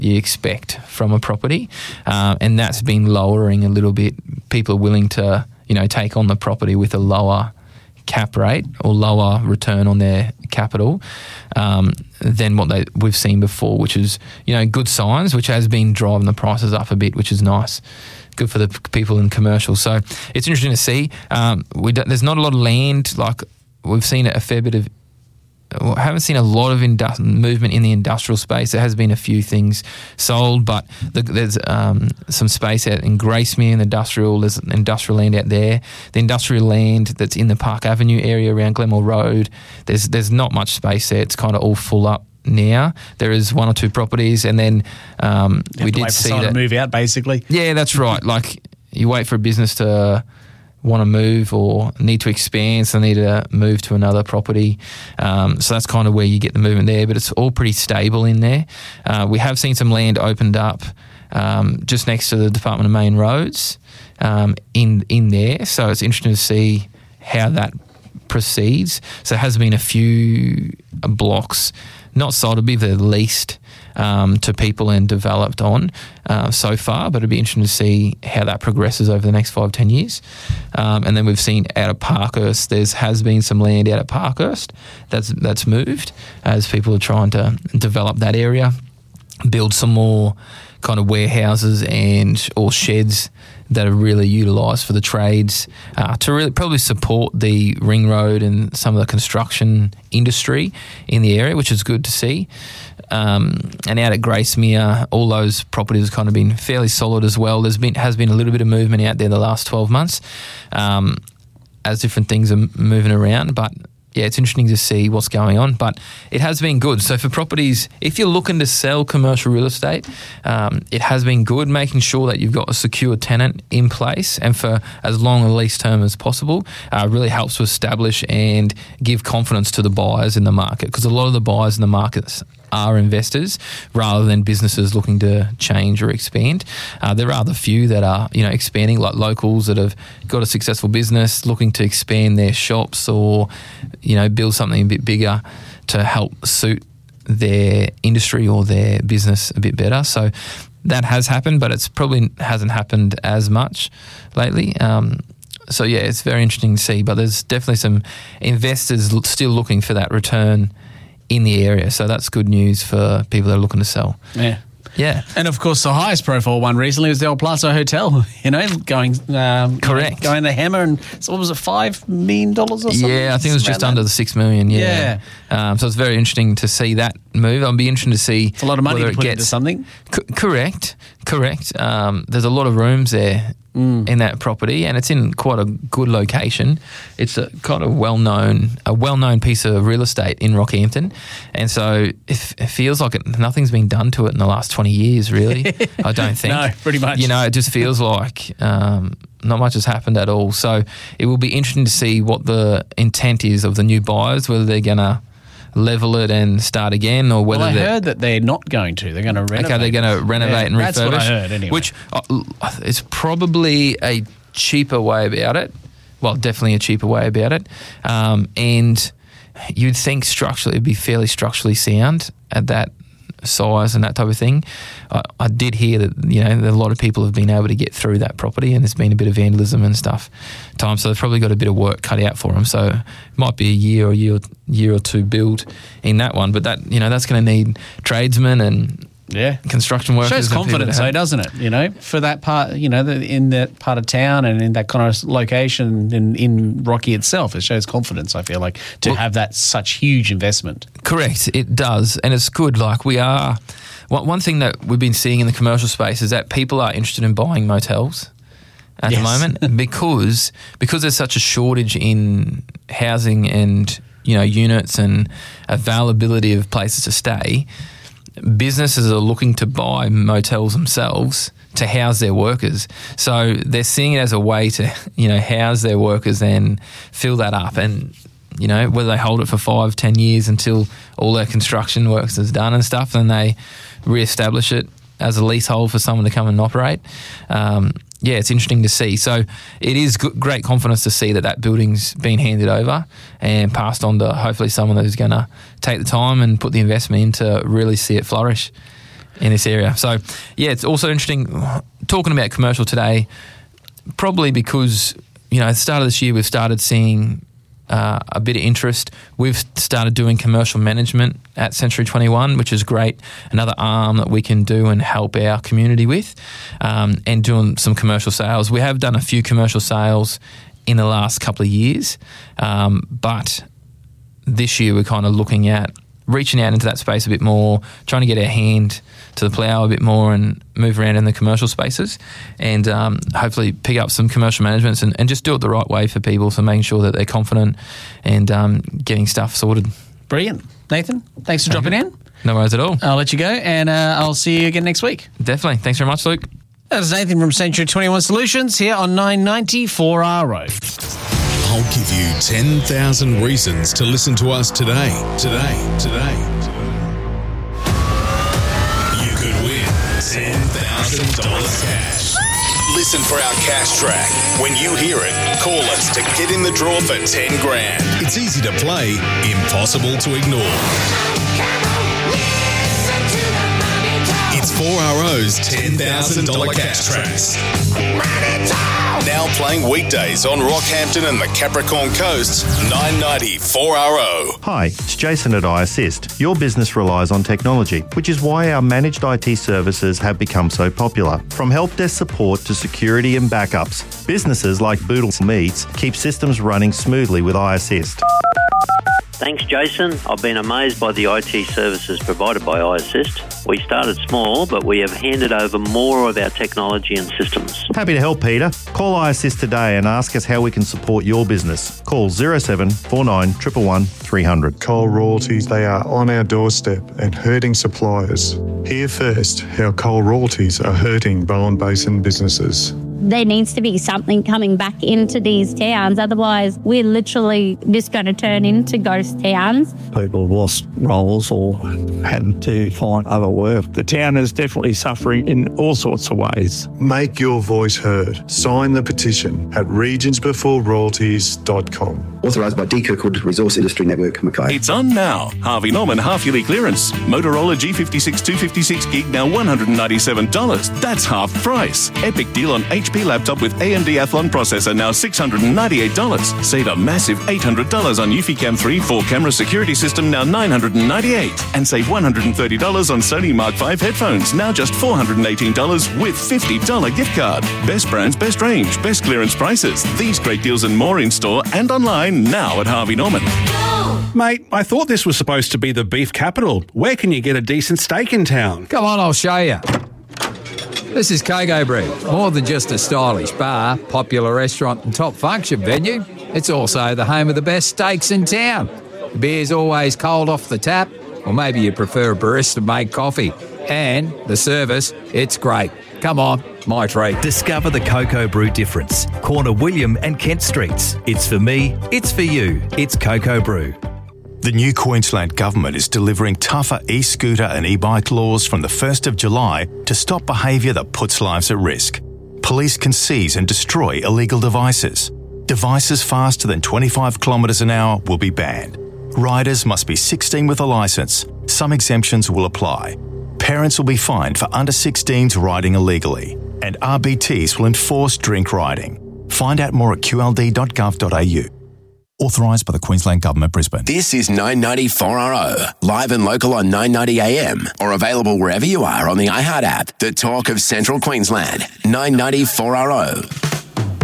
you expect from a property, and that's been lowering a little bit. People are willing to, take on the property with a lower cap rate or lower return on their capital than what we've seen before, which is, good signs, which has been driving the prices up a bit, which is nice. Good for the people in commercial. So it's interesting to see. There's not a lot of land. Like, we've seen a fair bit of, haven't seen a lot of movement in the industrial space. There has been a few things sold, but there's some space out in Gracemere in industrial. There's industrial land out there. The industrial land that's in the Park Avenue area around Glenmore Road, there's not much space there. It's kind of all full up now. There is one or two properties, and then we did see that to move out, basically. Yeah, that's right. Like, you wait for a business to want to move or need to expand, so they need to move to another property. So that's kind of where you get the movement there, but it's all pretty stable in there. We have seen some land opened up just next to the Department of Main Roads in there, so it's interesting to see how that proceeds. So there has been a few blocks not sold, to be the least to people and developed on so far, but it'd be interesting to see how that progresses over the next 5-10 years. And then we've seen out of Parkhurst, has been some land out at Parkhurst that's moved as people are trying to develop that area, build some more kind of warehouses or sheds that are really utilised for the trades to really probably support the ring road and some of the construction industry in the area, which is good to see. And out at Gracemere, all those properties have kind of been fairly solid as well. Has been a little bit of movement out there the last 12 months as different things are moving around, but yeah, it's interesting to see what's going on, but it has been good. So for properties, if you're looking to sell commercial real estate, it has been good, making sure that you've got a secure tenant in place and for as long a lease term as possible really helps to establish and give confidence to the buyers in the market, because a lot of the buyers in the markets are investors rather than businesses looking to change or expand. There are the few that are, expanding, like locals that have got a successful business looking to expand their shops or, build something a bit bigger to help suit their industry or their business a bit better. So that has happened, but it's probably hasn't happened as much lately. So yeah, it's very interesting to see, but there's definitely some investors still looking for that return in the area. So that's good news for people that are looking to sell. Yeah. Yeah. And of course, the highest profile one recently was the El Plaza Hotel, going correct. Going the hammer, and so what was it, $5 million or something? Yeah, I think it was just under the $6 million. Yeah. So it's very interesting to see that move. I'll be interested to see. It's a lot of money to put into something. Correct. There's a lot of rooms there in that property, and it's in quite a good location. It's a kind of well-known piece of real estate in Rockhampton, and so it feels like nothing's been done to it in the last 20 years, really. I don't think. No, pretty much. It just feels like not much has happened at all. So it will be interesting to see what the intent is of the new buyers, whether they're going to level it and start again, or whether I heard that they're not going to. They're going to renovate. Okay, they're going to renovate and refurbish. That's what I heard anyway. Which is probably a cheaper way about it. Well, definitely a cheaper way about it. And you'd think structurally it'd be fairly structurally sound at that size and that type of thing. I did hear that a lot of people have been able to get through that property, and there's been a bit of vandalism and stuff. So they've probably got a bit of work cut out for them. So it might be a year or two build in that one, but that that's going to need tradesmen and construction workers. Shows confidence, though, doesn't it? For that part, in that part of town and in that kind of location in Rocky itself, it shows confidence, I feel like, to have that such huge investment. Correct, it does, and it's good. Like, we are. One thing that we've been seeing in the commercial space is that people are interested in buying motels at the moment because there's such a shortage in housing and units and availability of places to stay. Businesses are looking to buy motels themselves to house their workers. So they're seeing it as a way to, house their workers and fill that up. And, whether they hold it for 5-10 years until all their construction works is done and stuff, then they re-establish it as a leasehold for someone to come and operate. It's interesting to see. So it is great confidence to see that building's been handed over and passed on to hopefully someone who's going to take the time and put the investment in to really see it flourish. in this area. So, yeah, it's also interesting talking about commercial today, probably because, at the start of this year, we've started seeing a bit of interest. We've started doing commercial management at Century 21, which is great. Another arm that we can do and help our community with, and doing some commercial sales. We have done a few commercial sales in the last couple of years, but this year we're kind of looking at reaching out into that space a bit more, trying to get our hand to the plough a bit more and move around in the commercial spaces, and hopefully pick up some commercial managements and just do it the right way for people, so making sure that they're confident and getting stuff sorted. Brilliant. Nathan, thanks for dropping in. No worries at all. I'll let you go, and I'll see you again next week. Definitely. Thanks very much, Luke. That's Nathan from Century 21 Solutions here on 990 4RO. I'll give you 10,000 reasons to listen to us today. You could win $10,000 cash. Listen for our cash track. When you hear it, call us to get in the draw for 10 grand. It's easy to play, impossible to ignore. It's 4RO's $10,000 cash tracks. Now playing weekdays on Rockhampton and the Capricorn Coast, 990 4RO. Hi, it's Jason at iAssist. Your business relies on technology, which is why our managed IT services have become so popular. From help desk support to security and backups, businesses like Boodle Meats keep systems running smoothly with iAssist. Thanks, Jason. I've been amazed by the IT services provided by iAssist. We started small, but we have handed over more of our technology and systems. Happy to help, Peter. Call iAssist today and ask us how we can support your business. Call 0749 111 300. Coal royalties, they are on our doorstep and hurting suppliers. Hear first how coal royalties are hurting Bowen Basin businesses. There needs to be something coming back into these towns. Otherwise, we're literally just going to turn into ghost towns. People have lost roles or had to find other work. The town is definitely suffering in all sorts of ways. Make your voice heard. Sign the petition at regionsbeforeroyalties.com. Authorised by D. Kirkwood Resource Industry Network, Mackay. It's on now. Harvey Norman half-yearly clearance. Motorola G56 256 gig now $197. That's half price. Epic deal on HP laptop with AMD Athlon processor now $698. Save a massive $800 on Eufy-Cam 3 4-camera security system now $998. And save $130 on Sony Mark V headphones now just $418 with $50 gift card. Best brands, best range, best clearance prices. These great deals and more in store and online now at Harvey Norman. Mate, I thought this was supposed to be the beef capital. Where can you get a decent steak in town? Come on, I'll show you. This is Coco Brew. More than just a stylish bar, popular restaurant and top function venue, it's also the home of the best steaks in town. The beer's always cold off the tap, or maybe you prefer a barista-made coffee. And the service, it's great. Come on, my treat. Discover the Coco Brew difference. Corner William and Kent Streets. It's for me, it's for you. It's Coco Brew. The new Queensland Government is delivering tougher e-scooter and e-bike laws from the 1st of July to stop behaviour that puts lives at risk. Police can seize and destroy illegal devices. Devices faster than 25 kilometres an hour will be banned. Riders must be 16 with a licence. Some exemptions will apply. Parents will be fined for under 16s riding illegally. And RBTs will enforce drink riding. Find out more at qld.gov.au. Authorised by the Queensland Government, Brisbane. This is 990 4RO, live and local on 990 AM, or available wherever you are on the iHeart app. The talk of Central Queensland, 990 4RO.